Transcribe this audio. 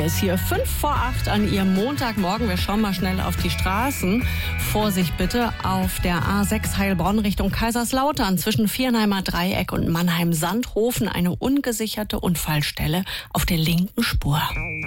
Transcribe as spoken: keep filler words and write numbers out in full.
ist hier fünf vor acht an Ihrem Montagmorgen. Wir schauen mal schnell auf die Straßen. Vorsicht bitte auf der A sechs Heilbronn Richtung Kaiserslautern zwischen Viernheimer Dreieck und Mannheim-Sandhofen eine ungesicherte Unfallstelle auf der linken Spur.